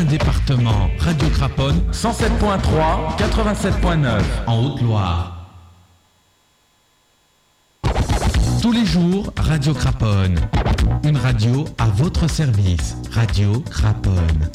un département. Radio Craponne, 107.3, 87.9 en Haute-Loire. Tous les jours, Radio Craponne. Une radio à votre service. Radio Craponne.